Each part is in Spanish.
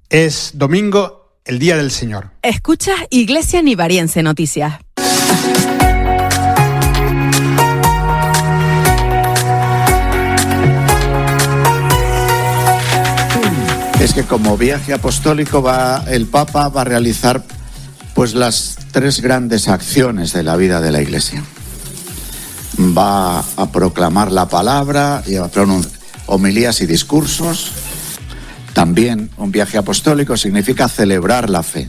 Es domingo, el Día del Señor. Escuchas Iglesia Nivariense Noticias. Es que como viaje apostólico el Papa va a realizar pues las 3 grandes acciones de la vida de la Iglesia. Va a proclamar la palabra y a pronunciar homilías y discursos. También un viaje apostólico significa celebrar la fe.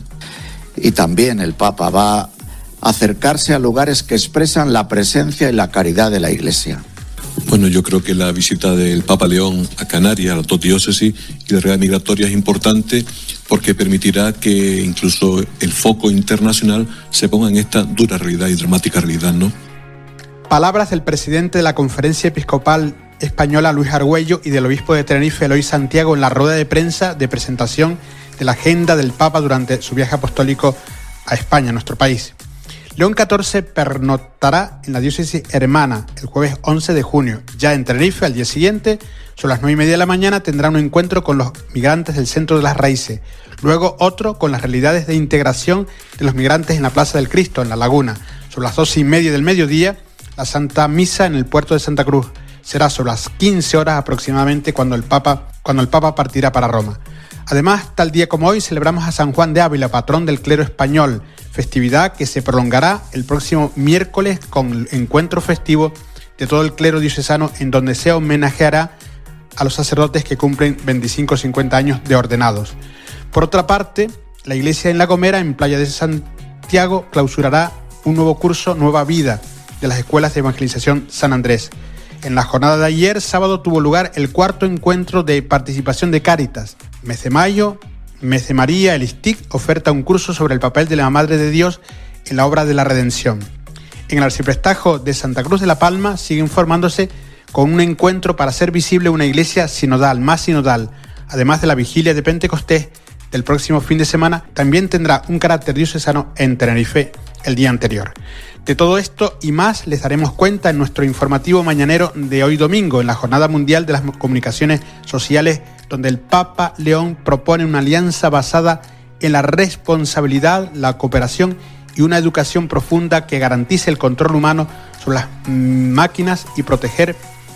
Y también el Papa va a acercarse a lugares que expresan la presencia y la caridad de la Iglesia. Bueno, yo creo que la visita del Papa León a Canarias, a las 2 diócesis y la realidad migratoria es importante porque permitirá que incluso el foco internacional se ponga en esta dura realidad y dramática realidad, ¿no? Palabras del presidente de la Conferencia Episcopal Española, Luis Argüello, y del obispo de Tenerife, Eloy Santiago, en la rueda de prensa de presentación de la agenda del Papa durante su viaje apostólico a España, nuestro país. León XIV pernoctará en la diócesis hermana el jueves 11 de junio. Ya en Tenerife, al día siguiente, sobre las 9:30 de la mañana, tendrá un encuentro con los migrantes del Centro de las Raíces. Luego otro con las realidades de integración de los migrantes en la Plaza del Cristo, en La Laguna. Sobre las 12:30 del mediodía, la Santa Misa en el puerto de Santa Cruz. Será sobre las 15 horas aproximadamente cuando el Papa partirá para Roma. Además, tal día como hoy, celebramos a San Juan de Ávila, patrón del clero español, festividad que se prolongará el próximo miércoles con el encuentro festivo de todo el clero diocesano, en donde se homenajeará a los sacerdotes que cumplen 25 o 50 años de ordenados. Por otra parte, la iglesia en La Gomera, en Playa de Santiago, clausurará un nuevo curso, Nueva Vida, de las escuelas de evangelización San Andrés. En la jornada de ayer, sábado, tuvo lugar el 4º encuentro de participación de Cáritas. Mes de mayo, Mes de María, el ISTIC oferta un curso sobre el papel de la Madre de Dios en la obra de la redención. En el Arciprestajo de Santa Cruz de la Palma siguen formándose con un encuentro para hacer visible una iglesia sinodal, más sinodal. Además de la vigilia de Pentecostés del próximo fin de semana, también tendrá un carácter diocesano en Tenerife el día anterior. De todo esto y más les daremos cuenta en nuestro informativo mañanero de hoy domingo, en la Jornada Mundial de las Comunicaciones Sociales, donde el Papa León propone una alianza basada en la responsabilidad, la cooperación y una educación profunda que garantice el control humano sobre las máquinas y proteger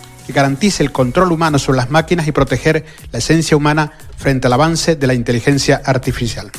la esencia humana frente al avance de la inteligencia artificial.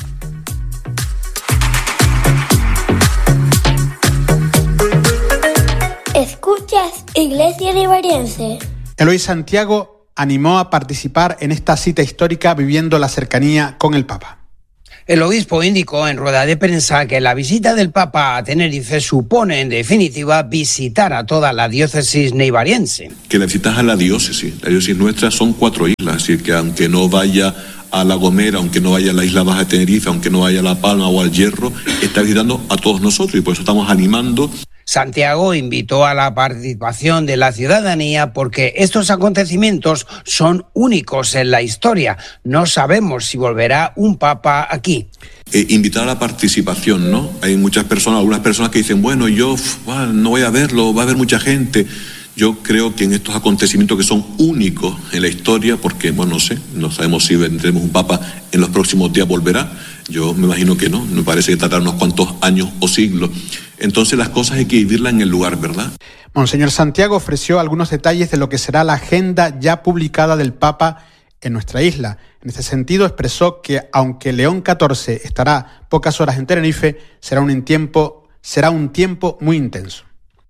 Escuchas Iglesia Nivariense. Eloy Santiago animó a participar en esta cita histórica viviendo la cercanía con el Papa. El obispo indicó en rueda de prensa que la visita del Papa a Tenerife supone, en definitiva, visitar a toda la diócesis nivariense. Que la visitas a la diócesis nuestra son 4 islas, es decir, que aunque no vaya a La Gomera, aunque no vaya a la isla Baja de Tenerife, aunque no vaya a La Palma o al Hierro, está visitando a todos nosotros y por eso estamos animando. Santiago invitó a la participación de la ciudadanía porque estos acontecimientos son únicos en la historia. No sabemos si volverá un papa aquí. Invitar a la participación, ¿no? Hay algunas personas que dicen, bueno, yo no voy a verlo, va a haber mucha gente. Yo creo que en estos acontecimientos que son únicos en la historia, porque, bueno, no sabemos si tendremos un papa en los próximos días volverá. Yo me imagino que no, me parece que tardará unos cuantos años o siglos. Entonces las cosas hay que vivirlas en el lugar, ¿verdad? Monseñor Santiago ofreció algunos detalles de lo que será la agenda ya publicada del Papa en nuestra isla. En este sentido expresó que aunque León XIV estará pocas horas en Tenerife, será un tiempo muy intenso.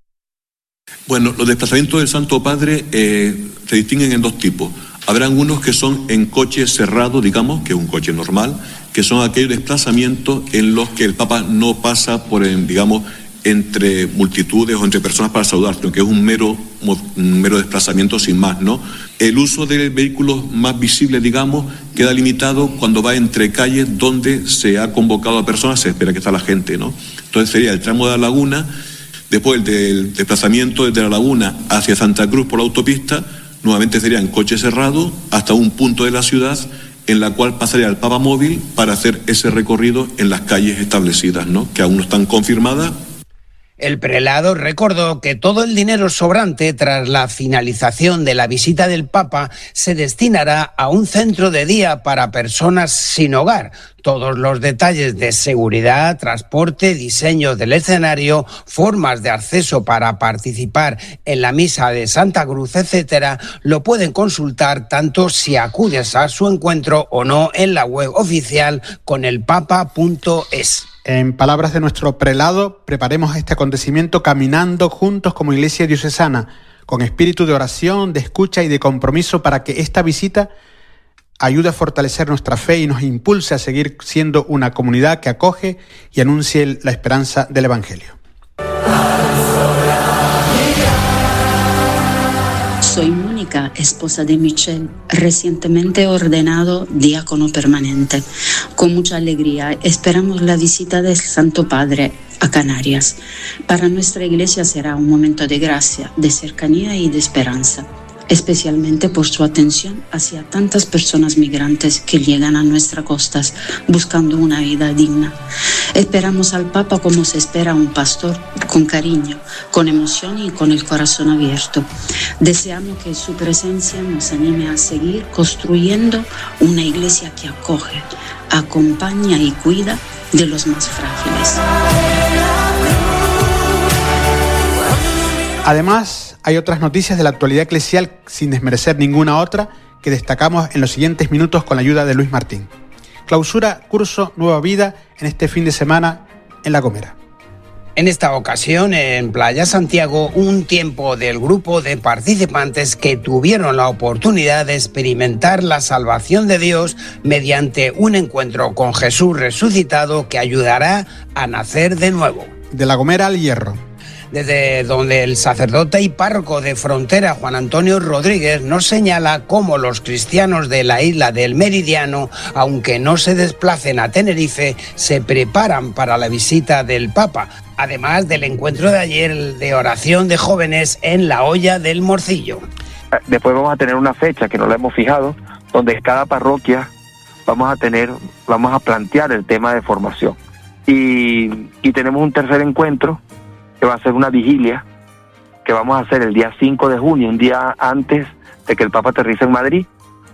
Bueno, los desplazamientos del Santo Padre se distinguen en 2 tipos. Habrá algunos que son en coche cerrado, digamos, que es un coche normal, que son aquellos desplazamientos en los que el Papa no pasa por, entre multitudes o entre personas para saludar, sino que es un mero desplazamiento sin más, ¿no? El uso de vehículos más visibles, digamos, queda limitado cuando va entre calles donde se ha convocado a personas, se espera que está la gente, ¿no? Entonces sería el tramo de La Laguna, después del desplazamiento desde La Laguna hacia Santa Cruz por la autopista, nuevamente sería en coche cerrado hasta un punto de la ciudad en la cual pasaría el Papa móvil para hacer ese recorrido en las calles establecidas, ¿no? Que aún no están confirmadas. El prelado recordó que todo el dinero sobrante tras la finalización de la visita del Papa se destinará a un centro de día para personas sin hogar. Todos los detalles de seguridad, transporte, diseño del escenario, formas de acceso para participar en la misa de Santa Cruz, etcétera, lo pueden consultar tanto si acudes a su encuentro o no en la web oficial conelpapa.es. En palabras de nuestro prelado, preparemos este acontecimiento caminando juntos como Iglesia diocesana, con espíritu de oración, de escucha y de compromiso para que esta visita ayude a fortalecer nuestra fe y nos impulse a seguir siendo una comunidad que acoge y anuncie la esperanza del Evangelio. Soy Mónica, esposa de Michelle, recientemente ordenado diácono permanente. Con mucha alegría esperamos la visita del Santo Padre a Canarias. Para nuestra iglesia será un momento de gracia, de cercanía y de esperanza, especialmente por su atención hacia tantas personas migrantes que llegan a nuestras costas buscando una vida digna. Esperamos al Papa como se espera a un pastor, con cariño, con emoción y con el corazón abierto. Deseamos que su presencia nos anime a seguir construyendo una iglesia que acoge, acompaña y cuida de los más frágiles. Además, hay otras noticias de la actualidad eclesial, sin desmerecer ninguna otra, que destacamos en los siguientes minutos con la ayuda de Luis Martín. Clausura curso Nueva Vida en este fin de semana en La Gomera. En esta ocasión, en Playa Santiago, un tiempo del grupo de participantes que tuvieron la oportunidad de experimentar la salvación de Dios mediante un encuentro con Jesús resucitado que ayudará a nacer de nuevo. De La Gomera al Hierro. Desde donde el sacerdote y párroco de Frontera, Juan Antonio Rodríguez, nos señala cómo los cristianos de la isla del Meridiano, aunque no se desplacen a Tenerife, se preparan para la visita del Papa, además del encuentro de ayer de oración de jóvenes en la Olla del Morcillo. Después vamos a tener una fecha que no la hemos fijado, donde cada parroquia vamos a plantear el tema de formación. Y tenemos un tercer encuentro que va a ser una vigilia que vamos a hacer el día 5 de junio, un día antes de que el Papa aterrice en Madrid,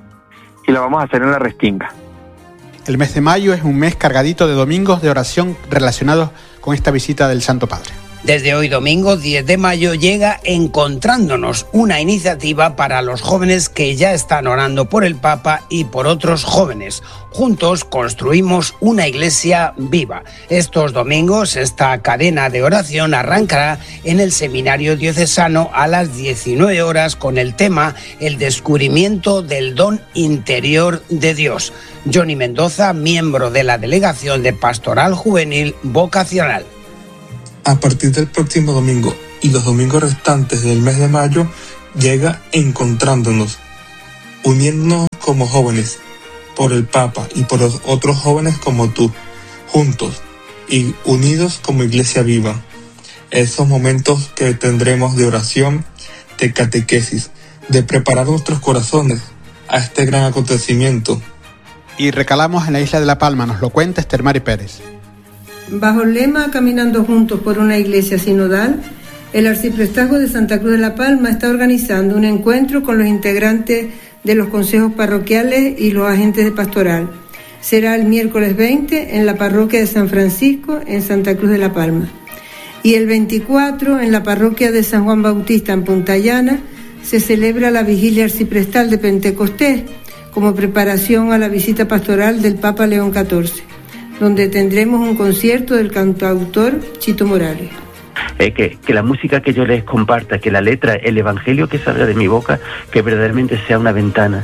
y la vamos a hacer en la Restinga. El mes de mayo es un mes cargadito de domingos de oración relacionados con esta visita del Santo Padre. Desde hoy domingo 10 de mayo llega Encontrándonos, una iniciativa para los jóvenes que ya están orando por el Papa y por otros jóvenes. Juntos construimos una iglesia viva. Estos domingos esta cadena de oración arrancará en el Seminario Diocesano a las 19 horas con el tema El descubrimiento del don interior de Dios. Johnny Mendoza, miembro de la Delegación de Pastoral Juvenil Vocacional. A partir del próximo domingo y los domingos restantes del mes de mayo llega Encontrándonos, uniéndonos como jóvenes por el Papa y por los otros jóvenes como tú, juntos y unidos como iglesia viva. Esos momentos que tendremos de oración, de catequesis, de preparar nuestros corazones a este gran acontecimiento. Y recalamos en la isla de La Palma, nos lo cuenta Esther Mari Pérez. Bajo el lema Caminando Juntos por una Iglesia Sinodal, el Arciprestazgo de Santa Cruz de La Palma está organizando un encuentro con los integrantes de los consejos parroquiales y los agentes de pastoral. Será el miércoles 20 en la parroquia de San Francisco, en Santa Cruz de La Palma. Y el 24 en la parroquia de San Juan Bautista, en Punta Llana, se celebra la vigilia arciprestal de Pentecostés como preparación a la visita pastoral del Papa León XIV, donde tendremos un concierto del cantautor Chito Morales. Que la música que yo les comparta, que la letra, el evangelio que salga de mi boca, que verdaderamente sea una ventana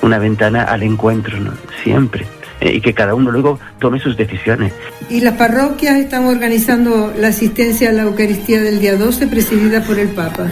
al encuentro, ¿no? Siempre. Y que cada uno luego tome sus decisiones. Y las parroquias están organizando la asistencia a la Eucaristía del día 12, presidida por el Papa.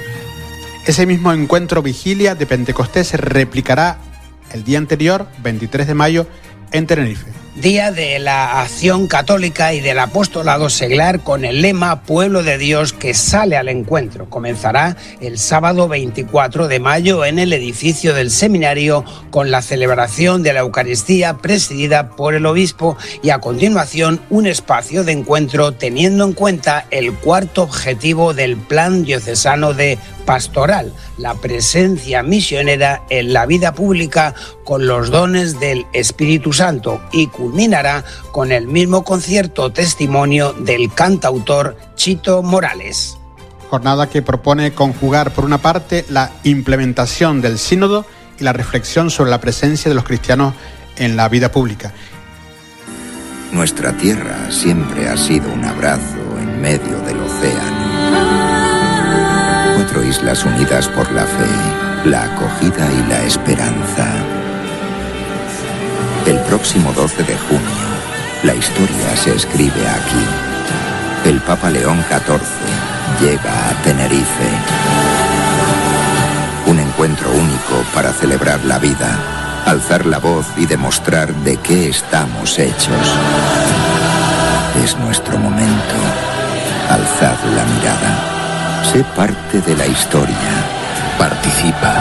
Ese mismo encuentro vigilia de Pentecostés se replicará el día anterior, 23 de mayo, en Tenerife. Día de la Acción Católica y del Apostolado Seglar, con el lema Pueblo de Dios que sale al encuentro. Comenzará el sábado 24 de mayo en el edificio del seminario con la celebración de la Eucaristía presidida por el obispo y a continuación un espacio de encuentro teniendo en cuenta el cuarto objetivo del Plan Diocesano de Pastoral, la presencia misionera en la vida pública con los dones del Espíritu Santo, y culminará con el mismo concierto testimonio del cantautor Chito Morales. Jornada que propone conjugar, por una parte, la implementación del sínodo y la reflexión sobre la presencia de los cristianos en la vida pública. Nuestra tierra siempre ha sido un abrazo en medio del océano. 4 islas unidas por la fe, la acogida y la esperanza. El próximo 12 de junio, la historia se escribe aquí. El Papa León XIV llega a Tenerife. Un encuentro único para celebrar la vida, alzar la voz y demostrar de qué estamos hechos. Es nuestro momento. Alzad la mirada. Sé parte de la historia. Participa.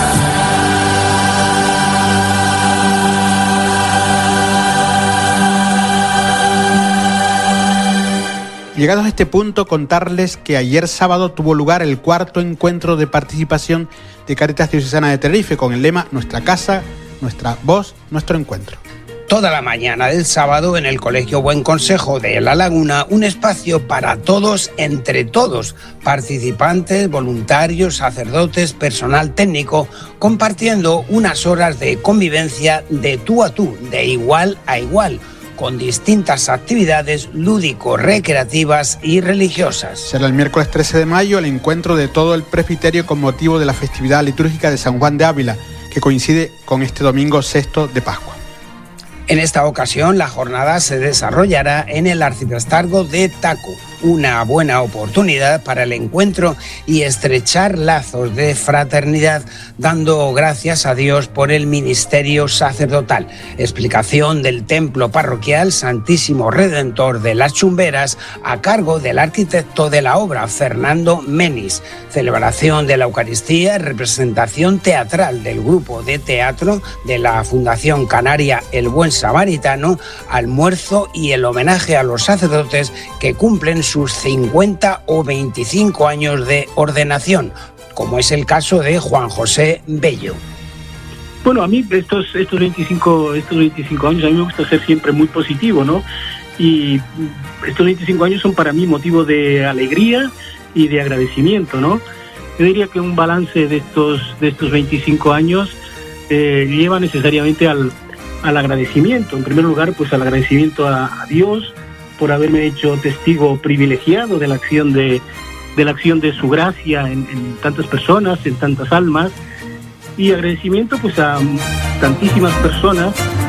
Llegados a este punto, contarles que ayer sábado tuvo lugar el cuarto encuentro de participación de Cáritas Diocesana de Tenerife con el lema Nuestra casa, nuestra voz, nuestro encuentro. Toda la mañana del sábado en el Colegio Buen Consejo de La Laguna, un espacio para todos, entre todos, participantes, voluntarios, sacerdotes, personal técnico, compartiendo unas horas de convivencia de tú a tú, de igual a igual, con distintas actividades lúdico-recreativas y religiosas. Será el miércoles 13 de mayo el encuentro de todo el presbiterio con motivo de la festividad litúrgica de San Juan de Ávila, que coincide con este domingo 6 de Pascua. En esta ocasión, la jornada se desarrollará en el Arciprestazgo de Taco, una buena oportunidad para el encuentro y estrechar lazos de fraternidad, dando gracias a Dios por el ministerio sacerdotal. Explicación del templo parroquial Santísimo Redentor de las Chumberas a cargo del arquitecto de la obra, Fernando Menis. Celebración de la Eucaristía, representación teatral del grupo de teatro de la Fundación Canaria El Buen Samaritano, almuerzo y el homenaje a los sacerdotes que cumplen sus 50 o 25 años de ordenación, como es el caso de Juan José Bello. Bueno, a mí estos 25 años a mí me gusta ser siempre muy positivo, ¿no? Y estos 25 años son para mí motivo de alegría y de agradecimiento, ¿no? Yo diría que un balance de estos 25 años lleva necesariamente al agradecimiento. En primer lugar, pues al agradecimiento a Dios por haberme hecho testigo privilegiado de la acción de su gracia en tantas personas, en tantas almas, y agradecimiento pues a tantísimas personas